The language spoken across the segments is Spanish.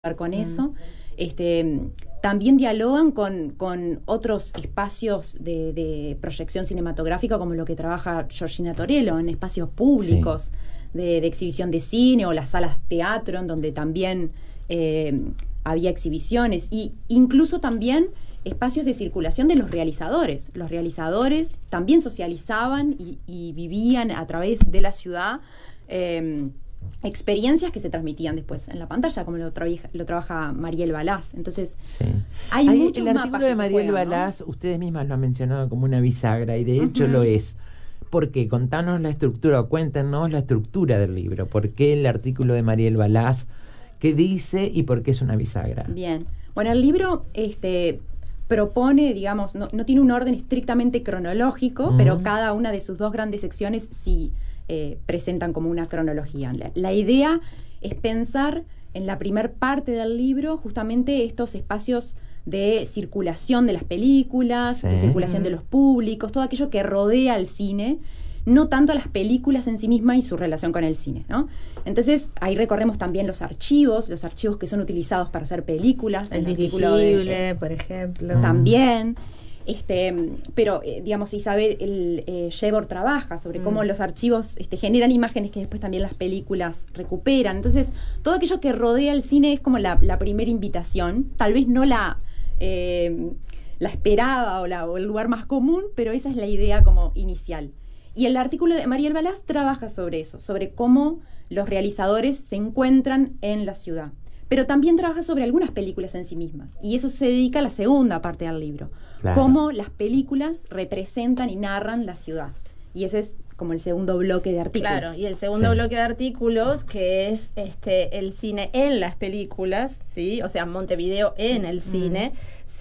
con eso. También dialogan con otros espacios de proyección cinematográfica, como lo que trabaja Georgina Torello, en espacios públicos de exhibición de cine, o las salas teatro, en donde también había exhibiciones, y incluso también espacios de circulación de los realizadores. Los realizadores también socializaban y vivían a través de la ciudad experiencias que se transmitían después en la pantalla, como lo trabaja Mariel Balaz. Entonces, hay muchos el mapas artículo de Mariel juegan, Balaz, ¿no? Ustedes mismas lo han mencionado como una bisagra, y de hecho lo es. ¿Por qué? Contanos la estructura, o cuéntenos la estructura del libro. ¿Por qué el artículo de Mariel Balaz? ¿Qué dice y por qué es una bisagra? Bien. Bueno, el libro propone, digamos, no tiene un orden estrictamente cronológico, pero cada una de sus dos grandes secciones sí presentan como una cronología. La idea es pensar en la primer parte del libro justamente estos espacios de circulación de las películas, de circulación de los públicos, todo aquello que rodea al cine, no tanto a las películas en sí mismas y su relación con el cine, ¿no? Entonces, ahí recorremos también los archivos que son utilizados para hacer películas. El dirigible, por ejemplo. También. Pero, digamos, Isabel Yebor trabaja sobre cómo los archivos generan imágenes que después también las películas recuperan. Entonces, todo aquello que rodea el cine es como la primera invitación. Tal vez no la esperada o el lugar más común, pero esa es la idea como inicial. Y el artículo de Mariel Balaz trabaja sobre eso, sobre cómo los realizadores se encuentran en la ciudad. Pero también trabaja sobre algunas películas en sí mismas. Y eso se dedica a la segunda parte del libro. Claro. Cómo las películas representan y narran la ciudad. Y ese es como el segundo bloque de artículos. Claro, y el segundo bloque de artículos, que es el cine en las películas, ¿sí? O sea, Montevideo en el cine,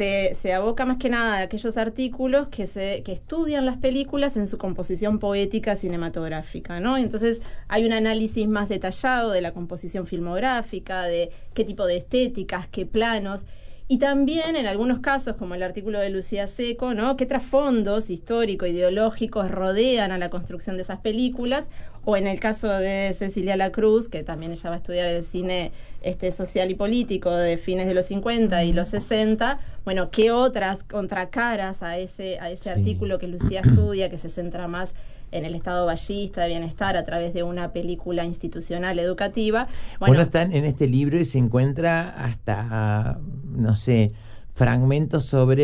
se aboca más que nada a aquellos artículos que estudian las películas en su composición poética cinematográfica, ¿no? Entonces hay un análisis más detallado de la composición filmográfica, de qué tipo de estéticas, qué planos. Y también, en algunos casos, como el artículo de Lucía Seco, ¿no? ¿Qué trasfondos histórico-ideológicos rodean a la construcción de esas películas? O en el caso de Cecilia Lacruz, que también ella va a estudiar el cine social y político de fines de los 50 y los 60, bueno, ¿qué otras contracaras a ese artículo que Lucía estudia, que se centra más en el estado ballista de bienestar a través de una película institucional educativa? Bueno, están en este libro y se encuentra hasta, no sé, fragmentos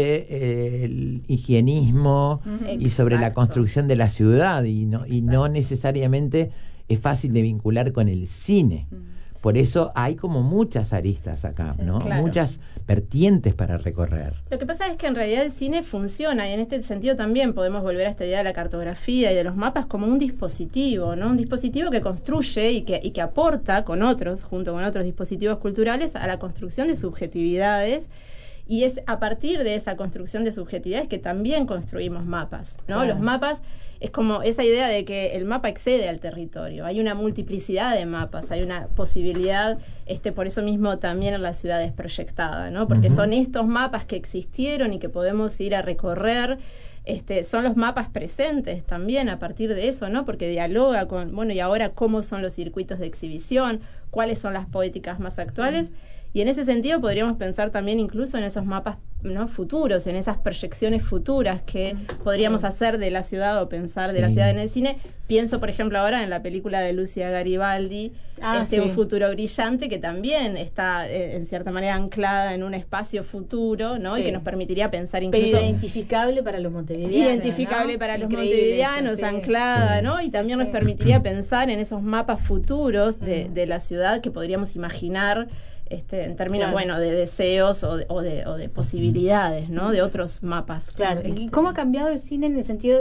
sobre el higienismo y sobre la construcción de la ciudad, y no necesariamente es fácil de vincular con el cine. Por eso hay como muchas aristas acá, ¿no? Claro. Muchas vertientes para recorrer. Lo que pasa es que en realidad el cine funciona, y en este sentido también podemos volver a esta idea de la cartografía y de los mapas como un dispositivo, ¿no? Un dispositivo que construye y que aporta junto con otros dispositivos culturales, a la construcción de subjetividades. Y es a partir de esa construcción de subjetividades que también construimos mapas, ¿no? Claro. Los mapas es como esa idea de que el mapa excede al territorio. Hay una multiplicidad de mapas, hay una posibilidad, por eso mismo también en la ciudad es proyectada, ¿no? Porque son estos mapas que existieron y que podemos ir a recorrer. Son los mapas presentes también a partir de eso, ¿no? Porque dialoga con, bueno, y ahora cómo son los circuitos de exhibición, cuáles son las poéticas más actuales. Y en ese sentido podríamos pensar también incluso en esos mapas, ¿no? Futuros, en esas proyecciones futuras que podríamos hacer de la ciudad, o pensar de la ciudad en el cine. Pienso, por ejemplo, ahora en la película de Lucia Garibaldi, Un futuro brillante, que también está en cierta manera anclada en un espacio futuro, ¿no? Y que nos permitiría pensar incluso... Pero identificable para los montevideanos, identificable, ¿no? Para Increíble los montevideanos, eso, anclada, ¿no? Y también nos permitiría pensar en esos mapas futuros de la ciudad que podríamos imaginar en términos, bueno, de deseos o de posibilidades, ¿no? De otros mapas. Claro. ¿Y cómo ha cambiado el cine en el sentido,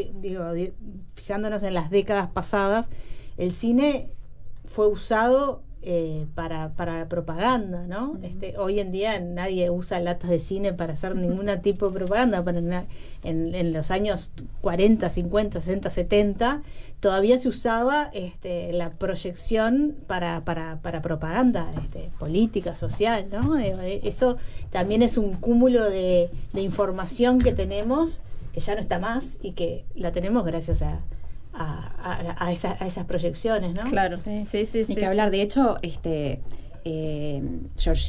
fijándonos en las décadas pasadas? El cine fue usado para propaganda, ¿no? Hoy en día nadie usa latas de cine para hacer ningún tipo de propaganda. En los años 40, 50, 60, 70 todavía se usaba la proyección para propaganda política, social, ¿no? Eso también es un cúmulo de información que tenemos, que ya no está más, y que la tenemos gracias a esas proyecciones, ¿no? Claro, sí. Ni que hablar. De hecho, Georgina